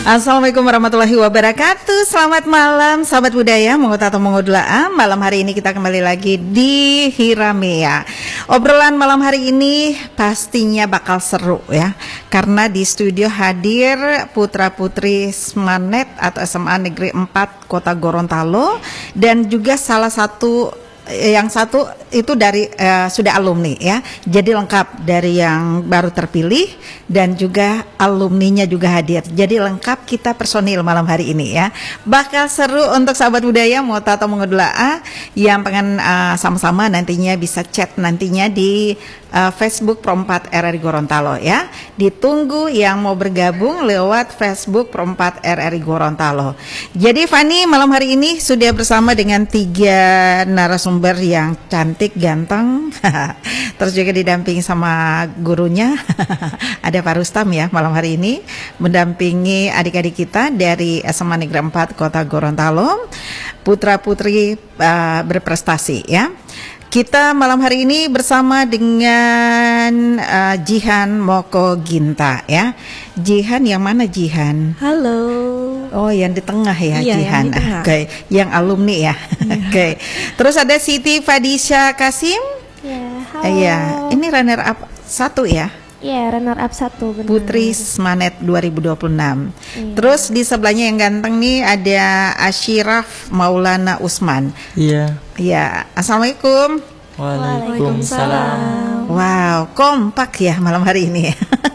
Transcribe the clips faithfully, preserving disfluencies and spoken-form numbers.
Assalamualaikum warahmatullahi wabarakatuh. Selamat malam sahabat budaya, Mongo Tato Mongo Dula'a. Malam hari ini kita kembali lagi di Hiramea. Obrolan malam hari ini pastinya bakal seru ya, karena di studio hadir putra putri Smanet atau S M A Negeri empat Kota Gorontalo, dan juga salah satu yang satu itu dari uh, sudah alumni ya, jadi lengkap dari yang baru terpilih dan juga alumninya juga hadir. Jadi lengkap kita personil malam hari ini ya. Bakal seru untuk sahabat budaya Mongo Tato Mongo Dula'a yang pengen uh, sama-sama nantinya bisa chat nantinya di uh, Facebook Pro empat R R I Gorontalo ya. Ditunggu yang mau bergabung lewat Facebook Pro empat R R I Gorontalo. Jadi Fani malam hari ini sudah bersama dengan tiga narasumber yang cantik, ganteng, terus juga didampingi sama gurunya. Ada Pak Rustam ya malam hari ini mendampingi adik-adik kita dari S M A Negeri empat Kota Gorontalo, putra putri uh, berprestasi ya. Kita malam hari ini bersama dengan uh, Jihan Moko Ginta ya. Jihan yang mana Jihan? Halo. Oh, yang di tengah ya, iya, Jihan. Oke, okay. Yang alumni ya. Oke. Okay. Terus ada Siti Fadisha Kasim. Ya, halo. Iya, uh, ini runner up satu ya. Iya, runner up satu benar. Putri Smanet dua ribu dua puluh enam. Iya. Terus di sebelahnya yang ganteng nih ada Ashiraf Maulana Usman. Iya. Iya. Assalamualaikum. Waalaikumsalam. Wow, kompak ya malam hari ini.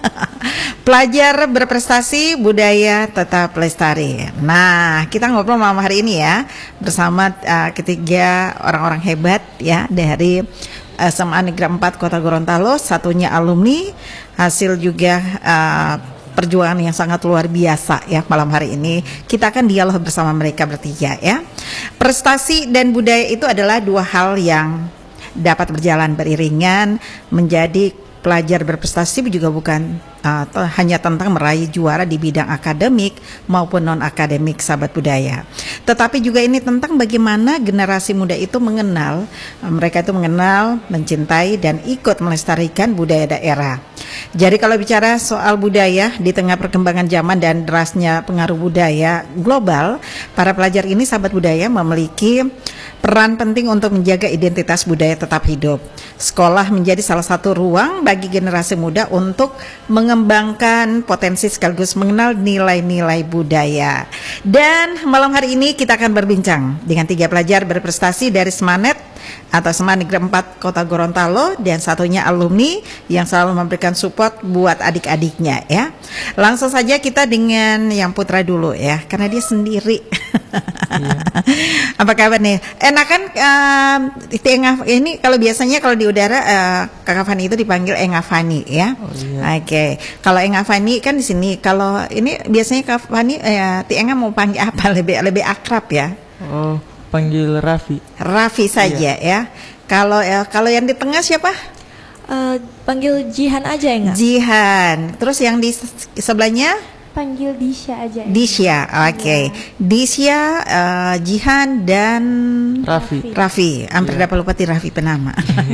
Pelajar berprestasi, budaya tetap lestari. Nah, kita ngobrol malam hari ini ya bersama uh, ketiga orang-orang hebat ya dari S M A Negeri empat Kota Gorontalo, satunya alumni, hasil juga uh, perjuangan yang sangat luar biasa ya malam hari ini. Kita akan dialog bersama mereka bertiga ya. Prestasi dan budaya itu adalah dua hal yang dapat berjalan beriringan. Menjadi pelajar berprestasi juga bukan uh, hanya tentang meraih juara di bidang akademik maupun non-akademik sahabat budaya, tetapi juga ini tentang bagaimana generasi muda itu mengenal, uh, mereka itu mengenal, mencintai dan ikut melestarikan budaya daerah. Jadi kalau bicara soal budaya di tengah perkembangan zaman dan derasnya pengaruh budaya global, para pelajar ini sahabat budaya memiliki peran penting untuk menjaga identitas budaya tetap hidup. Sekolah menjadi salah satu ruang bagi generasi muda untuk mengembangkan potensi sekaligus mengenal nilai-nilai budaya. Dan malam hari ini kita akan berbincang dengan tiga pelajar berprestasi dari Smanet atau S M A Negeri empat Kota Gorontalo, dan satunya alumni yang selalu memberikan support buat adik-adiknya ya. Langsung saja kita dengan yang putra dulu ya, karena dia sendiri. Iya. Apa kabar nih? Enakan uh, ini kalau biasanya kalau di udara uh, Kakak Fani itu dipanggil Enga Fani ya. Oh, iya. Oke. Okay. Kalau Enga Fani kan di sini. Kalau ini biasanya Kak Fani uh, Ti Enga mau panggil apa, lebih lebih akrab ya? Oh, panggil Raffi. Raffi saja iya. Ya. Kalau uh, kalau yang di tengah siapa? Uh, panggil Jihan aja enggak? Jihan. Terus yang di sebelahnya? Panggil Disha aja. Disha, oke. Okay. Ya. Disha, uh, Jihan dan Raffi. Raffi, hampir yeah. dapat lupa ti Raffi penama.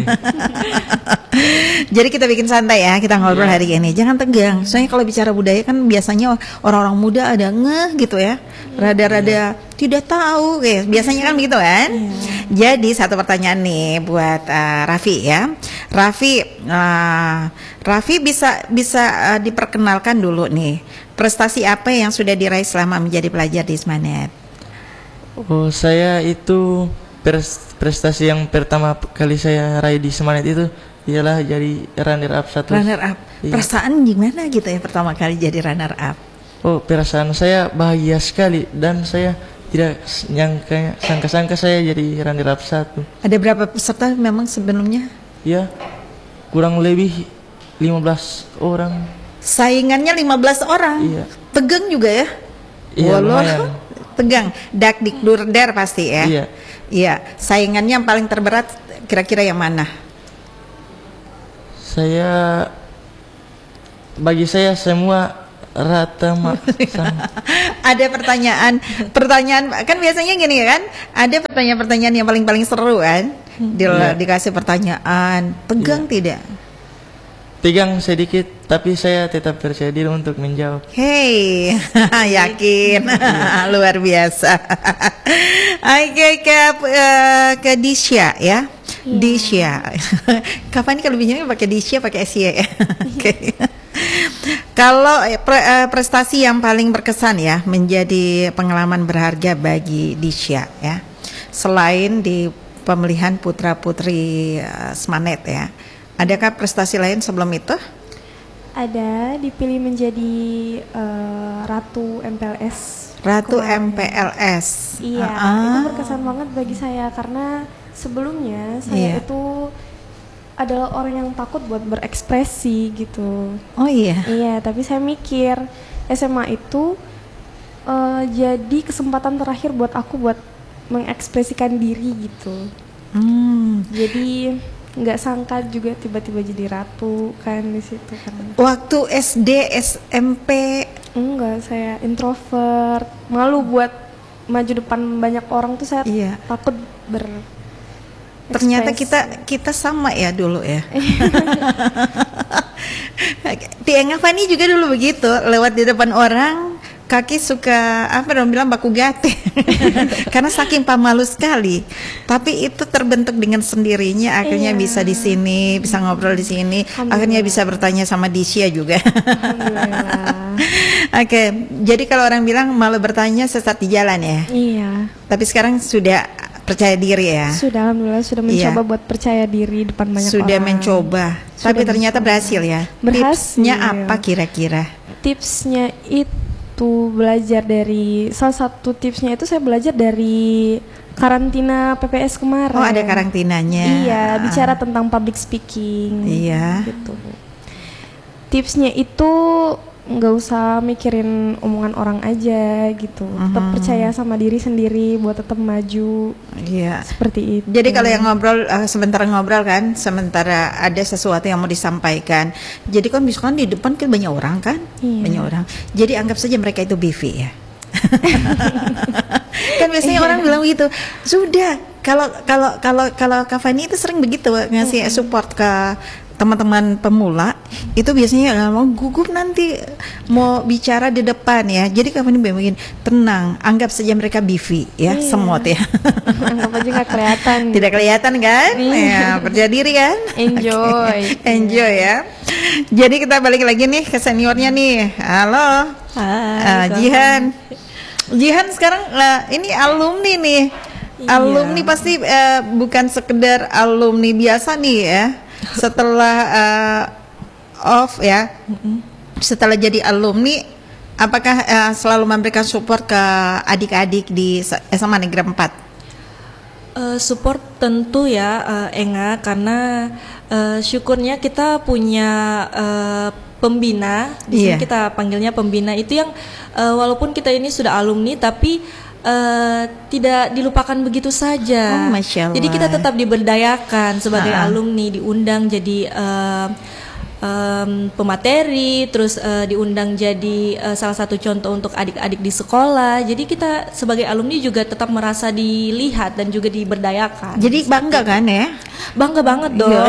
Jadi kita bikin santai ya, kita ngobrol yeah. hari ini. Jangan tegang. Soalnya kalau bicara budaya kan biasanya orang-orang muda ada ngeh gitu ya, rada-rada yeah. tidak tahu, kayak biasanya kan begitu kan. Yeah. Jadi satu pertanyaan nih buat uh, Raffi ya. Raffi, uh, Raffi bisa bisa uh, diperkenalkan dulu nih. Prestasi apa yang sudah diraih selama menjadi pelajar di Smanet? Oh, saya itu prestasi yang pertama kali saya raih di Smanet itu ialah jadi runner up satu. Runner up. Iya. Perasaan gimana gitu ya pertama kali jadi runner up? Oh, perasaan saya bahagia sekali dan saya tidak nyangka sangka-sangka saya jadi runner up satu. Ada berapa peserta memang sebelumnya? Ya, kurang lebih lima belas orang. Saingannya lima belas orang. Iya. Tegang juga ya? Iya, lumayan. Tegang, dak dikdur der pasti ya. Iya. Iya. Saingannya yang paling terberat kira-kira yang mana? Saya, bagi saya semua rata mak. Ada pertanyaan, pertanyaan kan biasanya gini kan? Ada pertanyaan-pertanyaan yang paling-paling seru kan? Di, iya. Dikasih pertanyaan, tegang iya. tidak? tegang sedikit, tapi saya tetap percaya diri untuk menjawab. Hei, yakin, luar biasa. Oke, ke uh, ke Disya ya, Iya. Disya. Kapan ini kalau biasanya pakai Disya, pakai S Y ya. Oke. Kalau eh, pre- eh, prestasi yang paling berkesan ya, menjadi pengalaman berharga bagi Disya ya, selain di pemilihan putra putri uh, Smanet ya, adakah prestasi lain sebelum itu? Ada dipilih menjadi eh, Ratu M P L S. Ratu kemarin. M P L S. Iya, Ah. itu berkesan banget bagi saya karena sebelumnya Iya. saya itu adalah orang yang takut buat berekspresi gitu. Oh iya. Iya, tapi saya mikir S M A itu eh, jadi kesempatan terakhir buat aku buat mengekspresikan diri gitu. Hmm. Jadi nggak sangka juga tiba-tiba jadi ratu kan di situ kan. Waktu S D, S M P, Enggak, saya introvert, malu buat maju depan banyak orang tuh saya Iya. takut ber. ternyata ekspresi. kita kita sama ya dulu ya. Di Engavani juga dulu begitu, lewat di depan orang kaki suka apa dong bilang baku gate. Karena saking pamalu sekali. Tapi itu terbentuk dengan sendirinya, akhirnya Iya. bisa di sini, bisa ngobrol di sini, Alhamdulillah. akhirnya bisa bertanya sama Disya juga. Alhamdulillah. Oke, jadi kalau orang bilang malu bertanya sesat di jalan ya. Iya. Tapi sekarang sudah percaya diri ya. Sudah alhamdulillah sudah Iya. mencoba buat percaya diri depan banyak Sudah orang. mencoba. Sudah Tapi ternyata mencoba. berhasil ya. Berhasil. Tipsnya apa kira-kira? Tipsnya itu belajar dari salah satu tipsnya itu saya belajar dari karantina P P S kemarin. Oh, ada karantinanya. Iya, bicara tentang public speaking. Iya. Gitu. Tipsnya itu nggak usah mikirin omongan orang aja gitu. Tetap Mhm. percaya sama diri sendiri buat tetap maju Iya. seperti itu. Jadi kalau yang ngobrol eh, sementara ngobrol kan, sementara ada sesuatu yang mau disampaikan. Jadi kan misalkan di depan kan banyak orang kan, Iya. banyak orang. Jadi anggap saja mereka itu B V ya. Kan biasanya orang bilang begitu. Sudah, kalau kalau kalau kalau Kak Fani itu sering begitu ngasih support ke teman-teman pemula, itu biasanya nggak mau gugup nanti mau bicara di depan ya. Jadi Kak Fani bilang tenang, anggap saja mereka B V ya, Iya. semut ya. Anggap aja nggak kelihatan. Tidak kelihatan kan? Iya. Ya, percaya diri kan? Enjoy. Oke. Enjoy ya. Jadi kita balik lagi nih ke seniornya nih. Halo. Ah, Jihan. Jihan sekarang lah ini alumni nih. Iya. Alumni pasti eh, bukan sekedar alumni biasa nih ya. Setelah eh, off ya. Setelah jadi alumni, apakah eh, selalu memberikan support ke adik-adik di S M A Negeri empat? Eh, support tentu ya, eh, Enga, karena eh, syukurnya kita punya eh, pembina, di sini Iya. kita panggilnya pembina itu yang eh, walaupun kita ini sudah alumni tapi eh, tidak dilupakan begitu saja. Oh, Masya Allah. Jadi kita tetap diberdayakan sebagai Ha-ha. alumni, diundang jadi eh, em, pemateri, terus eh, diundang jadi eh, salah satu contoh untuk adik-adik di sekolah. Jadi kita sebagai alumni juga tetap merasa dilihat dan juga diberdayakan. Jadi bangga kan ya? Bangga banget dong.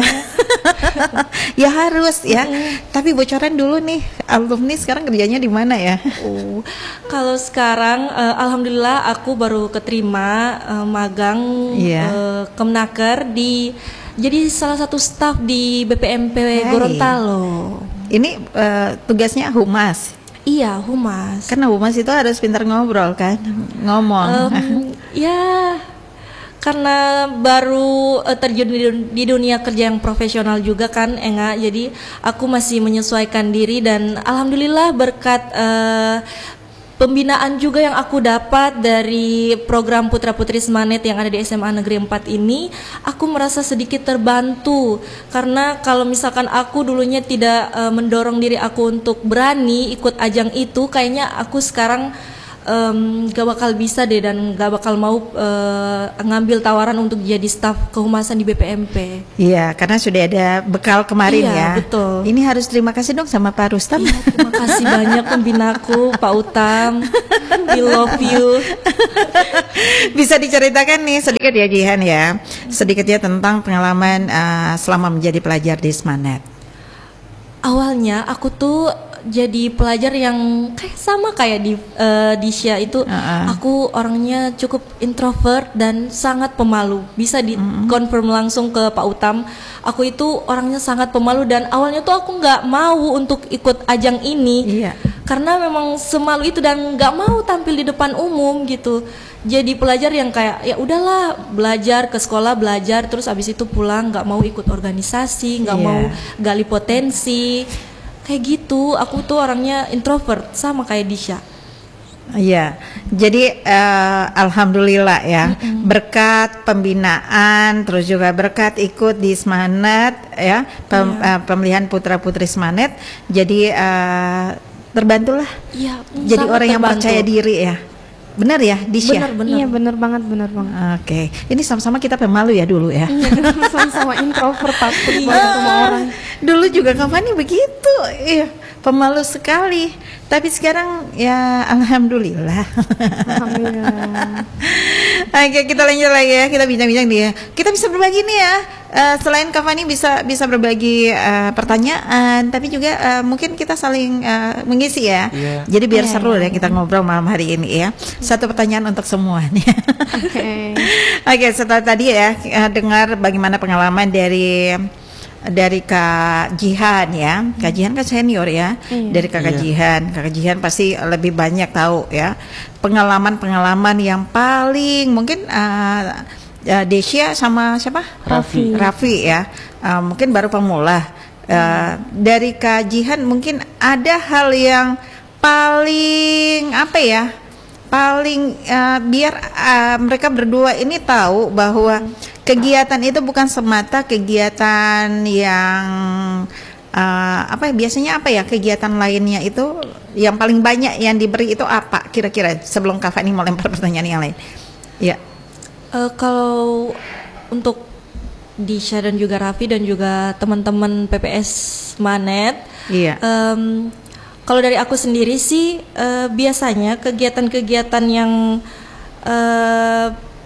Ya harus ya. Tapi bocoran dulu nih, alumni sekarang kerjanya di mana ya? Oh, kalau sekarang eh, alhamdulillah aku baru keterima eh, magang Iya. eh, Kemnaker di jadi salah satu staf di B P M P Hai. Gorontalo. Ini eh, tugasnya humas. Iya, humas. Karena humas itu harus pintar ngobrol kan, ngomong. Em, ya karena baru eh, terjun di, dun- di dunia kerja yang profesional juga kan, Enga. Jadi aku masih menyesuaikan diri dan alhamdulillah berkat eh, pembinaan juga yang aku dapat dari program Putra Putri Smanet yang ada di S M A Negeri empat ini, aku merasa sedikit terbantu karena kalau misalkan aku dulunya tidak eh, mendorong diri aku untuk berani ikut ajang itu, kayaknya aku sekarang em, gak bakal bisa deh dan gak bakal mau eh, ngambil tawaran untuk jadi staf kehumasan di B P M P. Iya, karena sudah ada bekal kemarin Iya, ya. betul. Ini harus terima kasih dong sama Pak Rustam. Iya, terima kasih banyak pembinaku, Pak Utam. We love you. Bisa diceritakan nih sedikit ya Jihan ya, sedikit ya tentang pengalaman eh, selama menjadi pelajar di Smanet. awalnya aku tuh jadi pelajar yang kayak sama kayak di uh, Disha itu. Uh-uh. Aku orangnya cukup introvert dan sangat pemalu. Bisa di-confirm langsung ke Pak Utam. Aku itu orangnya sangat pemalu dan awalnya tuh aku nggak mau untuk ikut ajang ini. Iya. Karena memang semalu itu dan nggak mau tampil di depan umum gitu. Jadi pelajar yang kayak ya udahlah, belajar ke sekolah, belajar terus abis itu pulang, nggak mau ikut organisasi, nggak Iya. mau gali potensi kayak gitu. Aku tuh orangnya introvert sama kayak Disha. Iya, jadi eh, alhamdulillah ya, berkat pembinaan, terus juga berkat ikut di Smanet ya, pem- eh, pemilihan putra putri Smanet, jadi eh, terbantulah. Iya, Jadi sangat orang yang terbantu. percaya diri ya, benar ya, Disha? Benar-benar. Iya bener banget, bener banget. Oke, ini sama-sama kita pemalu ya dulu ya. Sama-sama introvert, takut banget sama orang. Dulu juga Kak Fani begitu, iya, pemalu sekali. Tapi sekarang ya alhamdulillah. Alhamdulillah. Oke, kita lanjut lagi ya. Kita bincang-bincang dia. Kita bisa berbagi nih ya. Eh, selain Kak Fani bisa bisa berbagi eh, pertanyaan, tapi juga eh, mungkin kita saling eh, mengisi ya. Iya. Jadi biar Iya, seru iya, ya kita ngobrol malam hari ini ya. Satu pertanyaan untuk semua nih. Oke. Oke, setelah tadi ya eh, dengar bagaimana pengalaman dari dari Kak Jihan ya. Kak Jihan kan senior ya. Iya. Dari Kakak Iya. Jihan, Kakak Jihan pasti lebih banyak tahu ya pengalaman-pengalaman yang paling mungkin uh, uh, Desya sama siapa? Raffi. Raffi ya. Uh, mungkin baru pemula. Uh, dari Kak Jihan mungkin ada hal yang paling apa ya? Paling uh, biar uh, mereka berdua ini tahu bahwa kegiatan itu bukan semata kegiatan yang uh, apa ya, biasanya apa ya, kegiatan lainnya itu yang paling banyak yang diberi itu apa kira-kira, sebelum Kak Fani mau lempar pertanyaan yang lain. Ya. Eh, kalau untuk Disha dan juga Raffi dan juga teman-teman P P S Manet, Iya. em, kalau dari aku sendiri sih eh, biasanya kegiatan-kegiatan yang eh,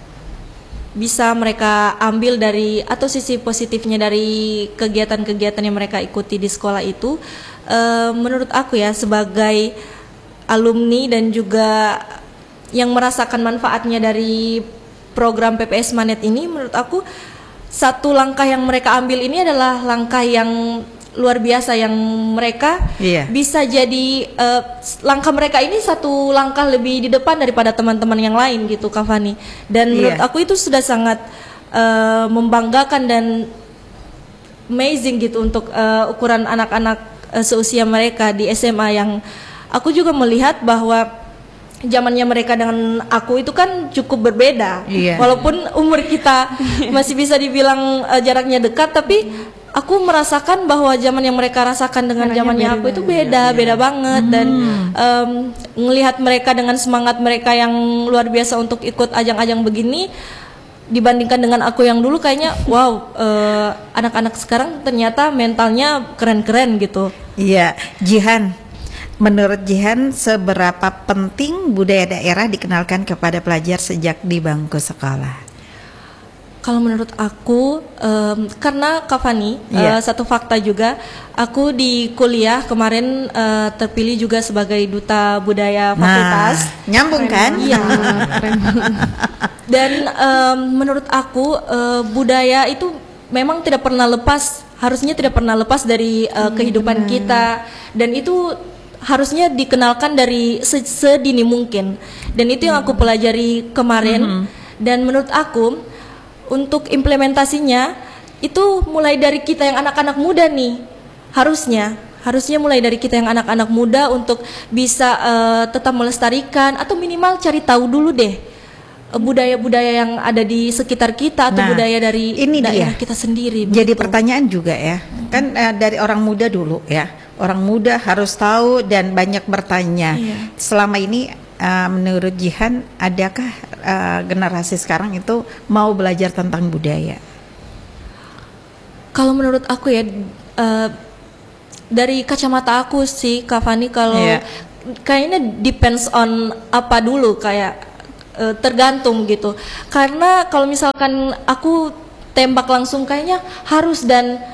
bisa mereka ambil dari atau sisi positifnya dari kegiatan-kegiatan yang mereka ikuti di sekolah itu, eh, menurut aku ya sebagai alumni dan juga yang merasakan manfaatnya dari program P P S Manet ini, menurut aku satu langkah yang mereka ambil ini adalah langkah yang luar biasa yang mereka Iya. bisa jadi eh, langkah mereka ini satu langkah lebih di depan daripada teman-teman yang lain gitu Kak Fani. Dan menurut Iya. aku itu sudah sangat eh, membanggakan dan amazing gitu untuk eh, ukuran anak-anak eh, seusia mereka di S M A, yang aku juga melihat bahwa zamannya mereka dengan aku itu kan cukup berbeda. Iya. Walaupun umur kita masih bisa dibilang eh, jaraknya dekat, tapi aku merasakan bahwa zaman yang mereka rasakan dengan Caranya zamannya beda. aku itu beda, beda banget. Dan em, ngelihat mereka dengan semangat mereka yang luar biasa untuk ikut ajang-ajang begini, dibandingkan dengan aku yang dulu kayaknya wow, eh, anak-anak sekarang ternyata mentalnya keren-keren gitu. Iya, Jihan. Menurut Jihan, seberapa penting budaya daerah dikenalkan kepada pelajar sejak di bangku sekolah? Kalau menurut aku, em, karena Kak Fani, Iya. eh, satu fakta juga, aku di kuliah kemarin eh, terpilih juga sebagai duta budaya fakultas. Nah, nyambung kan? Iya. Dan em, menurut aku eh, budaya itu memang tidak pernah lepas, harusnya tidak pernah lepas dari eh, kehidupan kita, dan itu harusnya dikenalkan dari se- sedini mungkin. Dan itu yang aku pelajari kemarin. Dan menurut aku untuk implementasinya itu mulai dari kita yang anak-anak muda nih, harusnya harusnya mulai dari kita yang anak-anak muda untuk bisa eh, tetap melestarikan atau minimal cari tahu dulu deh eh, budaya-budaya yang ada di sekitar kita atau Nah, budaya dari ini daerah dia. kita sendiri. Jadi begitu. pertanyaan juga ya, kan eh, dari orang muda dulu ya, orang muda harus tahu dan banyak bertanya. Iya. Selama ini eh, menurut Jihan, adakah eh, generasi sekarang itu mau belajar tentang budaya? Kalau menurut aku ya, eh, dari kacamata aku sih Kak Fani, kalau Iya. kayaknya depends on apa dulu, kayak eh, tergantung gitu. Karena kalau misalkan aku tembak langsung kayaknya harus, dan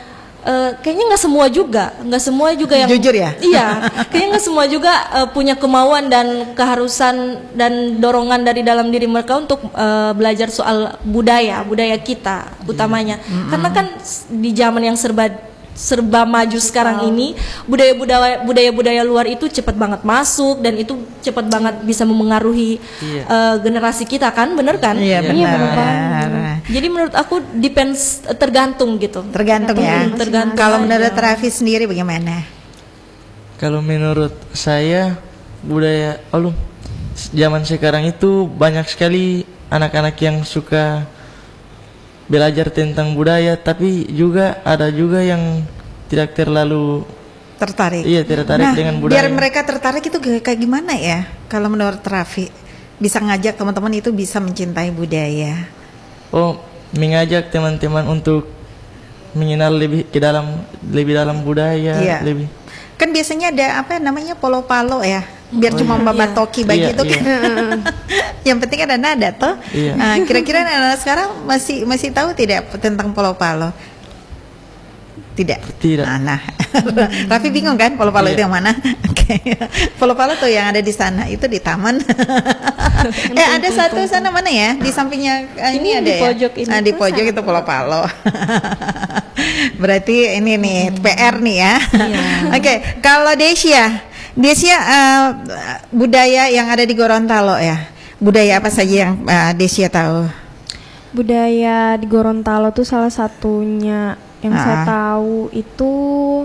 Uh, kayaknya nggak semua juga, nggak semua juga yang jujur ya. Iya, kayaknya nggak semua juga uh, punya kemauan dan keharusan dan dorongan dari dalam diri mereka untuk uh, belajar soal budaya, budaya kita utamanya. Mm-hmm. Karena kan di zaman yang serba serba maju sekarang wow. ini, budaya-budaya budaya-budaya luar itu cepat banget masuk dan itu cepat banget bisa memengaruhi iya. uh, generasi kita kan, bener kan? Iya benar. Iya, benar. Jadi menurut aku depends, tergantung gitu. Tergantung, tergantung ya. Tergantung. Kalau menurut Raffi sendiri bagaimana? Kalau menurut saya budaya, oh zaman sekarang itu banyak sekali anak-anak yang suka belajar tentang budaya, tapi juga ada juga yang tidak terlalu tertarik. Iya, tertarik nah, dengan budaya. Biar mereka tertarik itu kayak gimana ya? Kalau menurut Raffi, bisa ngajak teman-teman itu bisa mencintai budaya. Oh, mengajak teman-teman untuk mengenal lebih ke dalam lebih dalam budaya, iya. lebih. Kan biasanya ada apa namanya polo-palo ya. Biar oh, cuma iya. babatoki bagi iya, itu iya. kan. Yang penting ada nada toh. Iya. Uh, kira-kira anak sekarang masih masih tahu tidak tentang polo-palo? Tidak. Tidak. Nah, nah. Raffi bingung kan polo-palo iya. itu yang mana? Oke. Polo-palo tuh yang ada di sana itu di taman. eh ada satu sana mana ya? Di sampingnya uh, ini, ini ada di ya. pojok ini. Nah, di pojok itu polo-palo. Berarti ini nih hmm. P R nih ya. Iya. Oke, okay. Kalau Desia Desia uh, budaya yang ada di Gorontalo ya. Budaya apa saja yang uh, Desia tahu? Budaya di Gorontalo tuh salah satunya yang uh-huh. saya tahu itu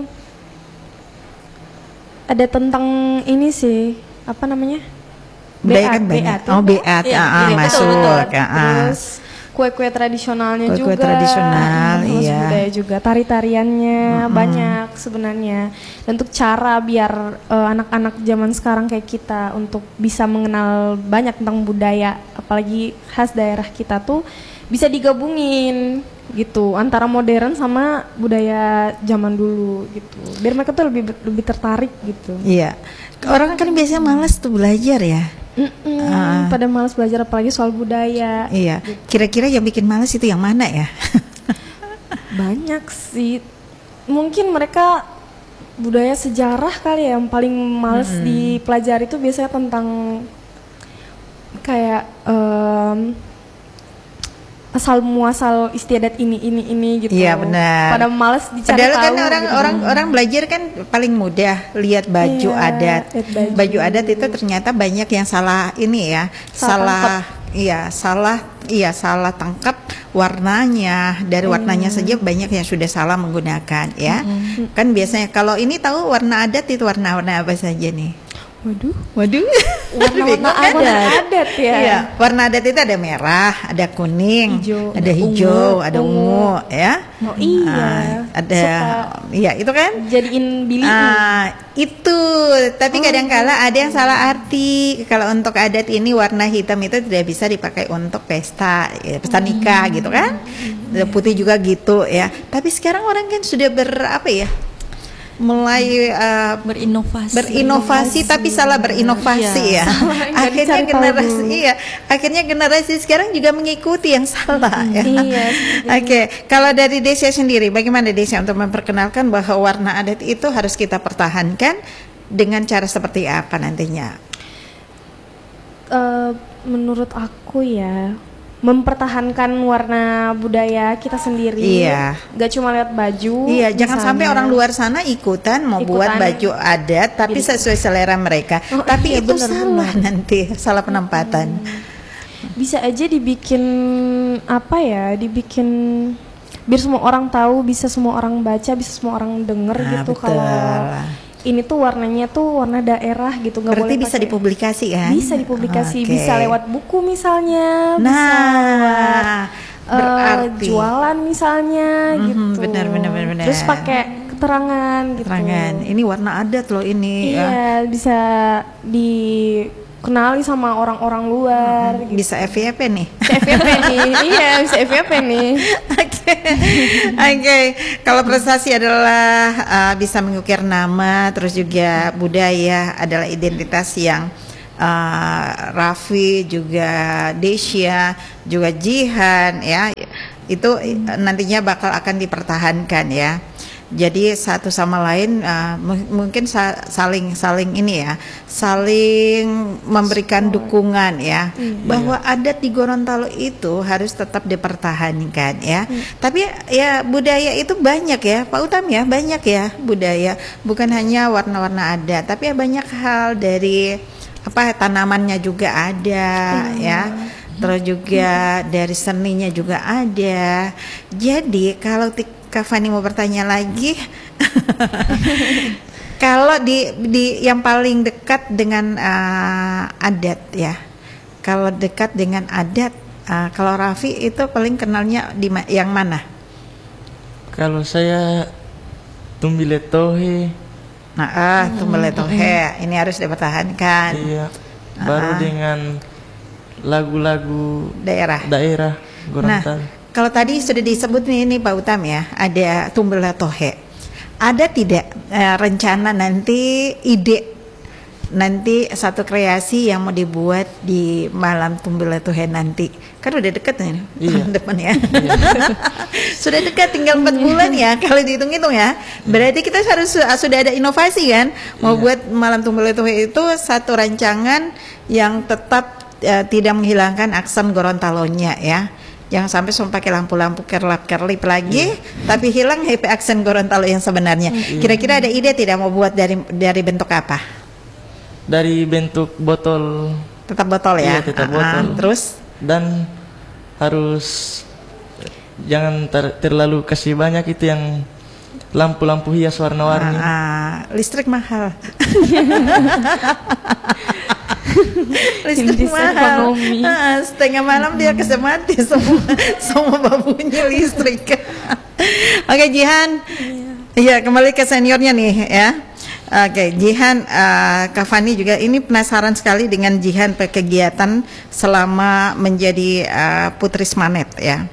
ada tentang ini sih, apa namanya? Budaya kan banyak. Oh, beat. Ya, ah, ya, masuk. Betul, betul. Ah. Terus kue-kue tradisionalnya kue-kue juga, tradisional, terus iya. budaya juga, tari-tariannya mm-hmm. banyak sebenarnya. Dan untuk cara biar uh, anak-anak zaman sekarang kayak kita untuk bisa mengenal banyak tentang budaya, apalagi khas daerah kita tuh bisa digabungin gitu antara modern sama budaya zaman dulu gitu. Biar mereka tuh lebih lebih tertarik gitu. Iya. Orang kan biasanya malas tuh belajar ya. Uh. Pada malas belajar apalagi soal budaya. Iya. Gitu. Kira-kira yang bikin malas itu yang mana ya? Banyak sih. Mungkin mereka budaya sejarah kali ya yang paling malas hmm. dipelajari itu biasanya tentang kayak um, asal muasal istiadat ini ini ini gitu. Iya benar. Pada malas dicari Padahal tahu. kan orang gitu. orang orang belajar kan paling mudah lihat baju iya, adat. baju. baju adat itu ternyata banyak yang salah ini ya. Salah, salah iya, salah iya salah tangkap warnanya. Dari warnanya hmm. saja banyak yang sudah salah menggunakan ya. Hmm. Kan biasanya kalau ini tahu warna adat itu warna-warna apa saja nih? Waduh, waduh, warna-warna adat. Warna adat ya. Iya, warna adat itu ada merah, ada kuning, hijau, ada hijau, ungu, ada ungu, ungu ya. Oh iya, uh, ada, suka iya itu kan. Jadiin bilik. Uh, itu, tapi oh, kadang-kala ada yang salah arti. Kalau untuk adat ini warna hitam itu tidak bisa dipakai untuk pesta, ya, pesta nikah hmm. gitu kan. Hmm. Putih juga gitu ya. Tapi sekarang orang kan sudah ber apa ya? mulai uh, berinovasi berinovasi tapi salah berinovasi ya, ya. akhirnya generasi iya akhirnya generasi sekarang juga mengikuti yang salah hmm, ya iya, oke okay. Kalau dari Desia sendiri bagaimana Desia untuk memperkenalkan bahwa warna adat itu harus kita pertahankan dengan cara seperti apa nantinya? Uh, menurut aku ya mempertahankan warna budaya kita sendiri. Iya. Gak cuma lihat baju. Iya, misalnya. Jangan sampai orang luar sana ikutan mau ikutan buat baju adat tapi gitu. Sesuai selera mereka. Oh, tapi iya, itu bener, salah bener. Nanti, salah penempatan. Hmm. Bisa aja dibikin apa ya? Dibikin biar semua orang tahu, bisa semua orang baca, bisa semua orang denger nah, gitu kalau ini tuh warnanya tuh warna daerah gitu. Nggak berarti boleh bisa pakai. Dipublikasi kan? Bisa dipublikasi, okay. Bisa lewat buku misalnya, nah, bisa lewat berarti. Uh, jualan misalnya mm-hmm, gitu. Benar, benar, benar. Terus pakai keterangan gitu. Keterangan. Ini warna adat loh ini. Iya, ya. Bisa dikenali sama orang-orang luar. Hmm, gitu. Bisa F Y P nih. Bisa F Y P nih. Iya, bisa F Y P nih. Oke. Oke. Kalau prestasi adalah uh, bisa mengukir nama, terus juga budaya adalah identitas yang uh, Raffi juga Desia juga Jihan ya. Itu nantinya bakal akan dipertahankan ya. Jadi satu sama lain uh, mungkin sa- saling saling ini ya, saling memberikan dukungan ya, hmm. bahwa adat di Gorontalo itu harus tetap dipertahankan ya. Hmm. Tapi ya budaya itu banyak ya, Pak Utam ya, banyak ya budaya, bukan hanya warna-warna adat, tapi ya banyak hal dari apa tanamannya juga ada hmm. ya. Terus juga dari seninya juga ada. Jadi kalau Kak Fani mau bertanya lagi, kalau di di yang paling dekat dengan uh, adat ya, kalau dekat dengan adat, uh, kalau Raffi itu paling kenalnya di ma- yang mana? Kalau saya Tumbiletohe. Nah, ah, hmm. Tumbiletohe ini harus dipertahankan. Iya. Baru uh-uh. dengan lagu-lagu daerah daerah Gorontalo. Nah, kalau tadi sudah disebut nih, ini Pak Utam ya, ada Tumbiletohe. Ada tidak eh, rencana nanti, ide nanti satu kreasi yang mau dibuat di malam Tumbiletohe nanti? Kan udah deket nih, iya. depan ya. Iya. Sudah dekat, tinggal empat bulan ya kalau dihitung-hitung ya. Berarti kita harus sudah ada inovasi kan, mau iya. buat malam Tumbiletohe itu satu rancangan yang tetap Uh, tidak menghilangkan aksen Gorontalonya ya. Jangan sampai cuma pakai lampu-lampu kerlap-kerlip lagi, yeah. tapi hilang happy aksen Gorontalo yang sebenarnya. Yeah. Kira-kira ada ide tidak mau buat dari dari bentuk apa? Dari bentuk botol. Tetap botol ya. Iya, tetap botol. Uh, terus dan harus jangan ter- terlalu kasih banyak itu yang lampu-lampu hias warna-warni. Uh, uh, listrik mahal. Listrik mahal. Nah, setengah malam dia kasih mati semua semua babunya listrik. Oke, Jihan. Iya, kembali ke seniornya nih ya. Oke, Jihan, uh, Kak Fani juga ini penasaran sekali dengan Jihan kegiatan selama menjadi uh, Putri Smanet ya.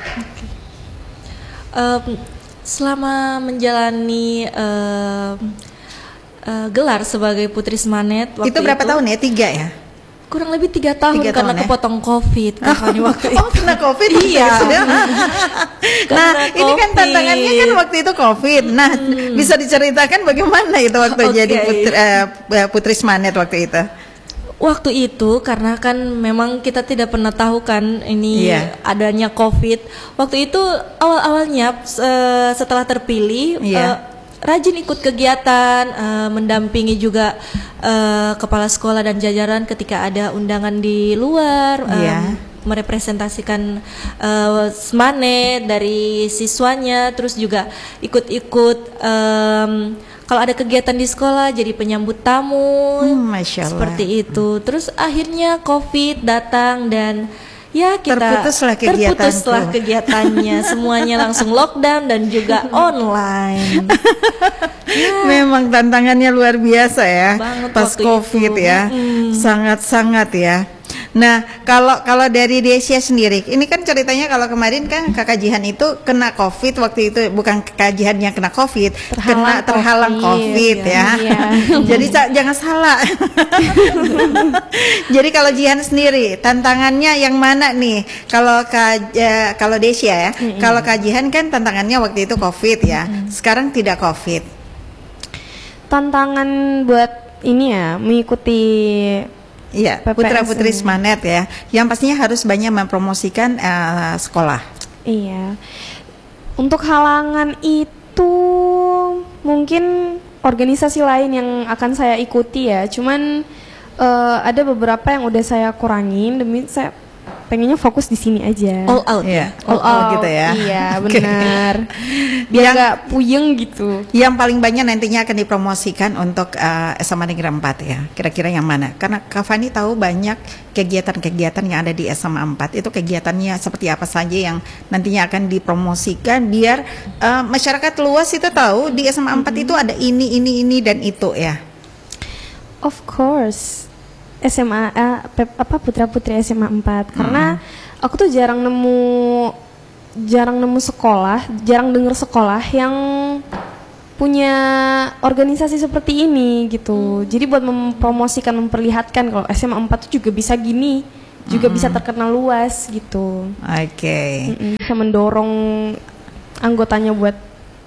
Um, selama menjalani um, Uh, gelar sebagai Putri Smanet waktu itu berapa itu, tahun ya? Tiga ya? Kurang lebih tiga tahun tiga karena tahun, kepotong ya? Covid oh, waktu oh, itu. Kena Covid iya. Nah ini kan tantangannya kan waktu itu Covid. Nah hmm. bisa diceritakan bagaimana itu waktu okay. jadi Putri, uh, Putri Smanet waktu itu? Waktu itu karena kan memang kita tidak pernah tahu kan ini yeah. adanya Covid. Waktu itu awal-awalnya uh, setelah terpilih. Yeah. Uh, rajin ikut kegiatan, uh, mendampingi juga uh, kepala sekolah dan jajaran ketika ada undangan di luar, yeah. um, merepresentasikan uh, Smanet dari siswanya, terus juga ikut-ikut um, kalau ada kegiatan di sekolah jadi penyambut tamu, hmm, Masya Allah. Seperti itu. Terus akhirnya Covid datang dan ya kita terputuslah kegiatan terputuslah kegiatannya, semuanya langsung lockdown dan juga online. Ya. Memang tantangannya luar biasa ya, banget pas Covid itu. Ya, hmm. sangat-sangat ya. Nah, kalau kalau dari Desya sendiri, ini kan ceritanya kalau kemarin kan Kakak Jihan itu kena Covid waktu itu, bukan Kakak Jihan yang kena Covid, terhalang kena terhalang Covid, COVID ya. ya. Jadi jangan salah. Jadi kalau Jihan sendiri, tantangannya yang mana nih? Kalau Kak ya, kalau Desya ya, mm-hmm. kalau Kak Jihan kan tantangannya waktu itu Covid ya. Mm-hmm. Sekarang tidak Covid. Tantangan buat ini ya, mengikuti iya, putra-putri Smanet ya, yang pastinya harus banyak mempromosikan uh, sekolah. Iya. Untuk halangan itu mungkin organisasi lain yang akan saya ikuti ya. Cuman uh, ada beberapa yang udah saya kurangin demi saya pengennya fokus di sini aja. All out ya. All, all out gitu ya. Iya, benar. Biar nggak puyeng gitu. Yang paling banyak nantinya akan dipromosikan untuk uh, S M A Negeri empat ya. Kira-kira yang mana? Karena Kak Fani tahu banyak kegiatan-kegiatan yang ada di S M A empat. Itu kegiatannya seperti apa saja yang nantinya akan dipromosikan biar uh, masyarakat luas itu tahu di S M A empat mm-hmm. itu ada ini, ini, ini dan itu ya. Of course. S M A uh, apa putra-putri S M A empat karena hmm. aku tuh jarang nemu jarang nemu sekolah, jarang dengar sekolah yang punya organisasi seperti ini gitu. Hmm. Jadi buat mempromosikan, memperlihatkan kalau S M A empat tuh juga bisa gini, juga hmm. bisa terkenal luas gitu. Oke. Okay. Bisa mendorong anggotanya buat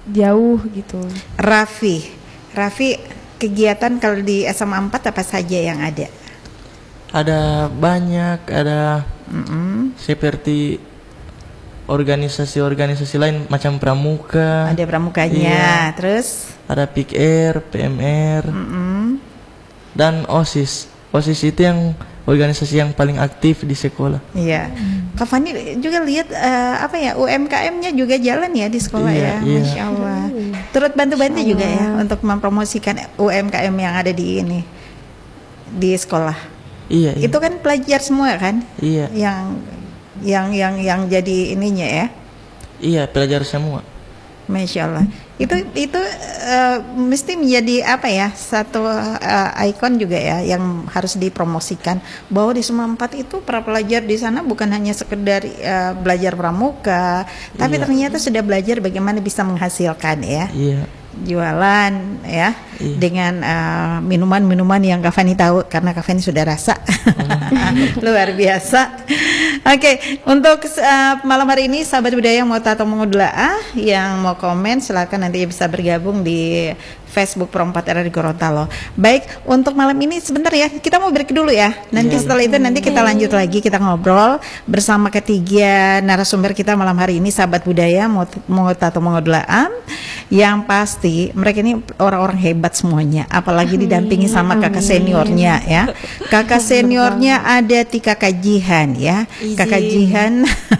jauh gitu. Raffi, Raffi kegiatan kalau di S M A empat apa saja yang ada? Ada banyak, ada Mm-mm. seperti organisasi-organisasi lain macam pramuka, Ada pramukanya, Iya. terus ada P I K R, P M R, mm-mm. dan OSIS. OSIS itu yang organisasi yang paling aktif di sekolah. Iya. Kak Fani juga lihat eh, apa ya U M K M-nya juga jalan ya di sekolah Iya, ya, iya. Masya Allah. Turut bantu-bantu juga ya untuk mempromosikan U M K M yang ada di ini di sekolah. Iya, iya. Itu kan pelajar semua kan? Iya. Yang yang yang yang jadi ininya ya. Iya, pelajar semua. Masya Allah. Itu itu eh, mesti menjadi apa ya satu eh, ikon juga ya yang harus dipromosikan bahwa di Sema empat itu para pelajar di sana bukan hanya sekedar eh, belajar pramuka, tapi Iya. ternyata sudah belajar bagaimana bisa menghasilkan ya. Iya. Jualan ya Iya. dengan eh, minuman-minuman yang Kak Fani tahu karena Kak Fani sudah rasa luar biasa. Oke, untuk eh, malam hari ini sahabat budaya yang mau tato mau doa yang mau komen silakan nanti bisa bergabung di Facebook Pro empat R R Gorontalo. Baik, untuk malam ini sebentar ya kita mau break dulu ya. Nanti Iya. setelah itu nanti kita lanjut lagi kita ngobrol bersama ketiga narasumber kita malam hari ini sahabat budaya mau mau tato mau doa. Yang pasti mereka ini orang-orang hebat semuanya, apalagi didampingi sama kakak seniornya ya. Kakak seniornya ada Tika Kajihan ya. Izin. Kakak Jihan.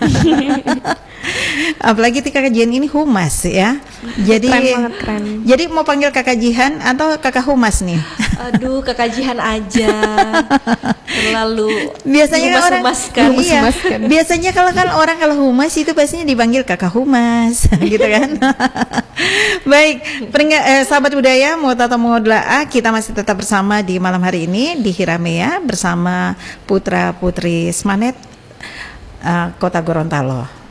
Apalagi Tika Kajihan ini humas ya. Jadi Keren banget, keren. Jadi mau panggil Kakak Jihan atau Kakak Humas nih? Aduh, kekajian aja. Terlalu Biasanya kan orang dihumas-humaskan. iya, Humas-humaskan. biasanya kalau kan orang kalau humas itu pastinya dipanggil Kakak Humas gitu kan. Baik, peringat, eh, sahabat budaya mau tato mau doa, kita masih tetap bersama di malam hari ini di Hiramea bersama putra putri Smanet eh, Kota Gorontalo.